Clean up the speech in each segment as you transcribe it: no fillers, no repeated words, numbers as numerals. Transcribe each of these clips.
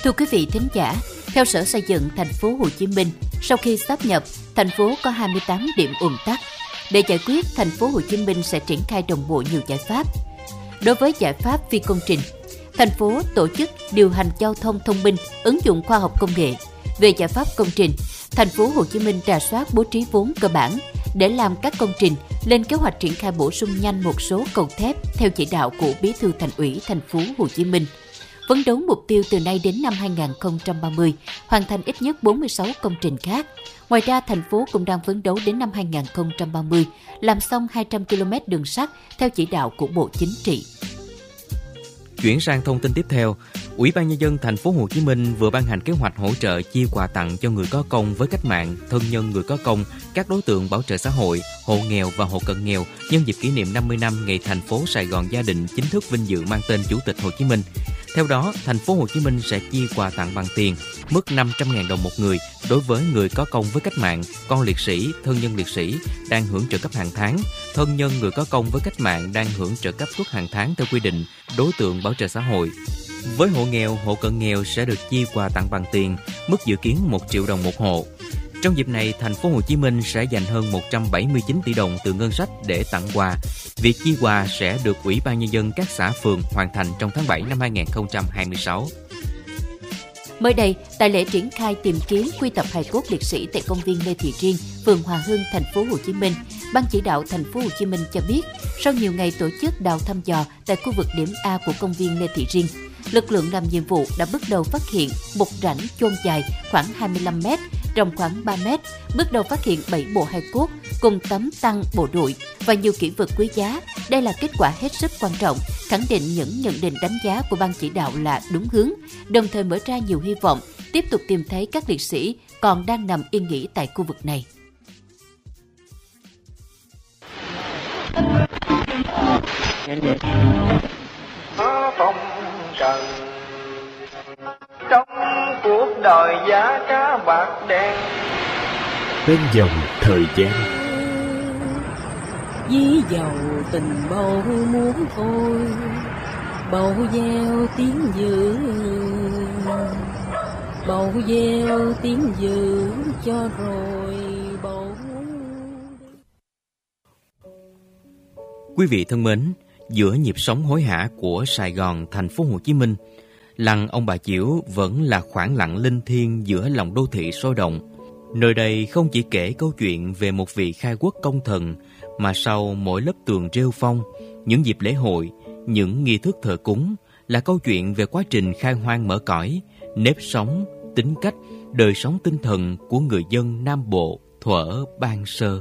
Thưa quý vị thính giả, theo Sở Xây dựng thành phố Hồ Chí Minh, sau khi sáp nhập, thành phố có 28 điểm ùn tắc. Để giải quyết, thành phố Hồ Chí Minh sẽ triển khai đồng bộ nhiều giải pháp. Đối với giải pháp phi công trình, thành phố tổ chức điều hành giao thông thông minh, ứng dụng khoa học công nghệ. Về giải pháp công trình, thành phố Hồ Chí Minh rà soát bố trí vốn cơ bản để làm các công trình, lên kế hoạch triển khai bổ sung nhanh một số cầu thép theo chỉ đạo của Bí thư Thành ủy thành phố Hồ Chí Minh. Phấn đấu mục tiêu từ nay đến năm 2030 hoàn thành ít nhất 46 công trình khác. Ngoài ra, thành phố cũng đang phấn đấu đến năm 2030 làm xong 200 km đường sắt theo chỉ đạo của Bộ Chính trị. Chuyển sang thông tin tiếp theo, Ủy ban Nhân dân thành phố Hồ Chí Minh vừa ban hành kế hoạch hỗ trợ chia quà tặng cho người có công với cách mạng, thân nhân người có công, các đối tượng bảo trợ xã hội, hộ nghèo và hộ cận nghèo nhân dịp kỷ niệm 50 năm ngày thành phố Sài Gòn Gia Định chính thức vinh dự mang tên Chủ tịch Hồ Chí Minh. Theo đó, thành phố Hồ Chí Minh sẽ chia quà tặng bằng tiền, mức 500.000 đồng một người đối với người có công với cách mạng, con liệt sĩ, thân nhân liệt sĩ đang hưởng trợ cấp hàng tháng, thân nhân người có công với cách mạng đang hưởng trợ cấp suốt hàng tháng theo quy định, đối tượng bảo trợ xã hội. Với hộ nghèo, hộ cận nghèo sẽ được chia quà tặng bằng tiền, mức dự kiến 1 triệu đồng một hộ. Trong dịp này, thành phố Hồ Chí Minh sẽ dành hơn 179 tỷ đồng từ ngân sách để tặng quà. Việc chia quà sẽ được Ủy ban Nhân dân các xã phường hoàn thành trong tháng 7 năm 2026. Mới đây, tại lễ triển khai tìm kiếm quy tập hài cốt liệt sĩ tại công viên Lê Thị Riêng, phường Hòa Hưng, thành phố Hồ Chí Minh, Ban chỉ đạo thành phố Hồ Chí Minh cho biết, sau nhiều ngày tổ chức đào thăm dò tại khu vực điểm A của công viên Lê Thị Riêng, lực lượng làm nhiệm vụ đã bước đầu phát hiện một rãnh chôn dài khoảng 25 m, rộng khoảng 3 m, bước đầu phát hiện 7 bộ hài cốt cùng tấm tang bộ đội và nhiều kỷ vật quý giá. Đây là kết quả hết sức quan trọng, khẳng định những nhận định đánh giá của ban chỉ đạo là đúng hướng, đồng thời mở ra nhiều hy vọng tiếp tục tìm thấy các liệt sĩ còn đang nằm yên nghỉ tại khu vực này. Phong trần trong cuộc đời giá cá bạc đen bên dòng thời gian, dí dầu tình bầu muốn thôi, bầu gieo tiếng dữ, bầu gieo tiếng dữ cho rồi bầu. Quý vị thân mến, giữa nhịp sống hối hả của Sài Gòn, thành phố Hồ Chí Minh, lăng ông bà Chiểu vẫn là khoảng lặng linh thiêng giữa lòng đô thị sôi động. Nơi đây không chỉ kể câu chuyện về một vị khai quốc công thần, mà sau mỗi lớp tường rêu phong, những dịp lễ hội, những nghi thức thờ cúng là câu chuyện về quá trình khai hoang mở cõi, nếp sống, tính cách, đời sống tinh thần của người dân Nam Bộ thuở ban sơ.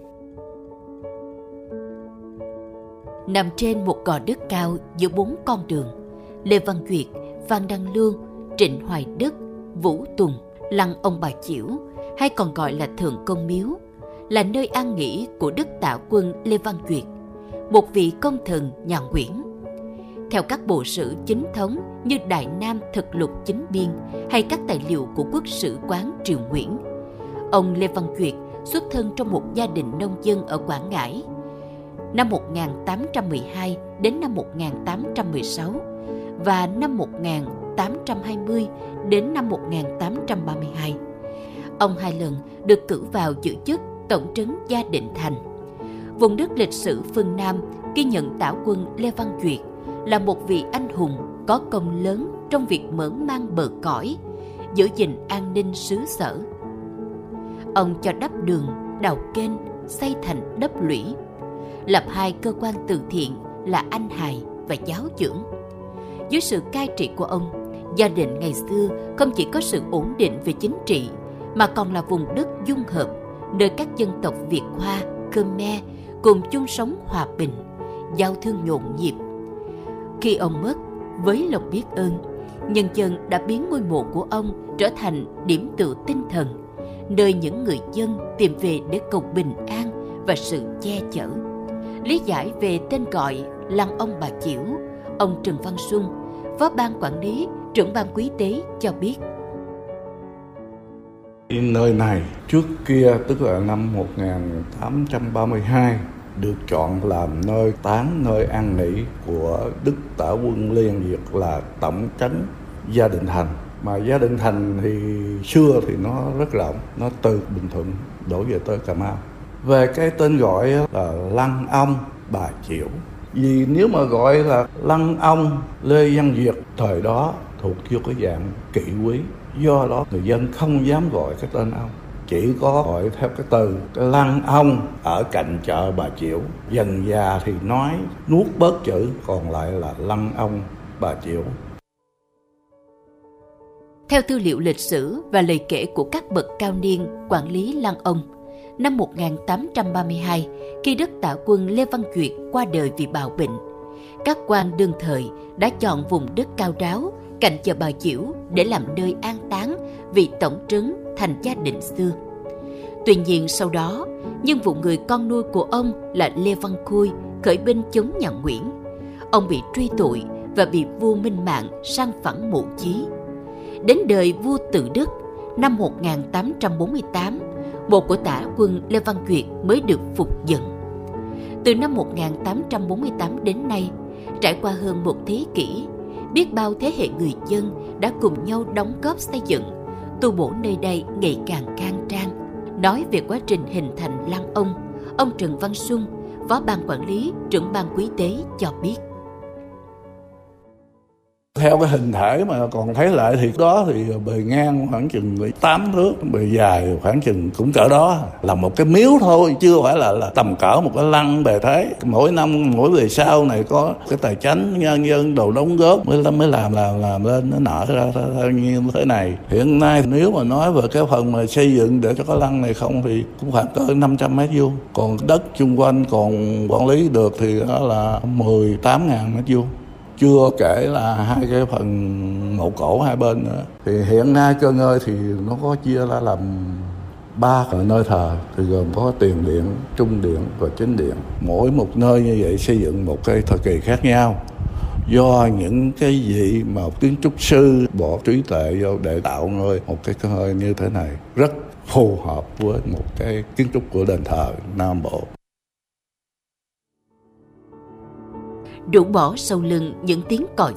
Nằm trên một gò đất cao giữa 4 con đường, Lê Văn Duyệt, Phan Đăng Lương, Trịnh Hoài Đức, Vũ Tùng, lăng ông bà Chiểu, hay còn gọi là Thượng Công Miếu, là nơi an nghỉ của Đức Tả Quân Lê Văn Duyệt, một vị công thần nhà Nguyễn. Theo các bộ sử chính thống như Đại Nam Thực Lục Chính Biên hay các tài liệu của Quốc sử quán Triều Nguyễn, ông Lê Văn Duyệt xuất thân trong một gia đình nông dân ở Quảng Ngãi. Năm 1812 đến năm 1816 và năm 1820 đến năm 1832. Ông 2 lần được cử vào giữ chức tổng trấn Gia Định Thành. Vùng đất lịch sử phương Nam ghi nhận Tả Quân Lê Văn Duyệt là một vị anh hùng có công lớn trong việc mở mang bờ cõi, giữ gìn an ninh xứ sở. Ông cho đắp đường, đào kênh, xây thành đắp lũy, lập 2 cơ quan từ thiện là Anh Hài và Giáo dưỡng. Dưới sự cai trị của ông, Gia Định ngày xưa không chỉ có sự ổn định về chính trị, mà còn là vùng đất dung hợp, nơi các dân tộc Việt Hoa, Khmer cùng chung sống hòa bình, giao thương nhộn nhịp. Khi ông mất, với lòng biết ơn, nhân dân đã biến ngôi mộ của ông trở thành điểm tựa tinh thần, nơi những người dân tìm về để cầu bình an và sự che chở. Lý giải về tên gọi lăng ông bà Chiểu, ông Trần Văn Xuân, Phó ban quản lý, trưởng ban quý tế cho biết. Nơi này trước kia, tức là năm 1832, được chọn làm nơi táng, nơi an nghỉ của Đức Tả Quân Lê Văn Duyệt là tổng trấn Gia Định Thành. Mà gia đình Thành thì xưa thì nó rất rộng, nó từ Bình Thuận đổ về tới Cà Mau. Về cái tên gọi là Lăng Ông Bà Chiểu. Vì nếu mà gọi là Lăng Ông Lê Văn Việt thời đó thuộc vô cái dạng kỵ quý, do đó người dân không dám gọi cái tên ông, chỉ có gọi theo cái từ cái Lăng Ông ở cạnh chợ Bà Chiểu. Dần già thì nói nuốt bớt chữ, còn lại là Lăng Ông Bà Chiểu. Theo tư liệu lịch sử và lời kể của các bậc cao niên quản lý Lăng Ông, năm 1832, khi Đức Tạ Quân Lê Văn Duyệt qua đời vì bạo bệnh, các quan đương thời đã chọn vùng đất cao ráo cạnh chợ Bà Chiểu để làm nơi an táng vị tổng trấn Thành Gia Định xưa. Tuy nhiên sau đó, nhân vụ người con nuôi của ông là Lê Văn Khôi khởi binh chống nhà Nguyễn, ông bị truy tội và bị vua Minh Mạng sang phẳng mộ chí. Đến đời vua Tự Đức năm 1848, mộ của Tả quân Lê Văn Duyệt mới được phục dựng. Từ năm 1848 đến nay, trải qua hơn một thế kỷ, biết bao thế hệ người dân đã cùng nhau đóng góp xây dựng, tu bổ nơi đây ngày càng khang trang. Nói về quá trình hình thành Lăng ông Trần Văn Xuân, Phó ban quản lý, trưởng ban quý tế cho biết. Theo cái hình thể mà còn thấy lại thì đó thì bề ngang khoảng chừng 8 thước, bề dài khoảng chừng cũng cỡ đó, là một cái miếu thôi, chưa phải là tầm cỡ một cái lăng bề thế. Mỗi năm mỗi về sau này có cái tài chánh nhân dân đồ đóng góp mới làm lên nó nở ra theo như thế này. Hiện nay nếu mà nói về cái phần mà xây dựng để cho cái lăng này không thì cũng khoảng cỡ 500 mét vuông, còn đất chung quanh còn quản lý được thì đó là 18.000 mét vuông. Chưa kể là hai cái phần mộ cổ hai bên nữa. Thì hiện nay Cơ Ngơi thì nó có chia ra làm 3 nơi thờ, thì gồm có tiền điện, trung điện và chính điện. Mỗi một nơi như vậy xây dựng một cái thời kỳ khác nhau, do những cái gì mà kiến trúc sư bỏ trí tuệ vô để tạo ngôi một cái Cơ Ngơi như thế này rất phù hợp với một cái kiến trúc của đền thờ Nam Bộ. Rũ bỏ sau lưng những tiếng còi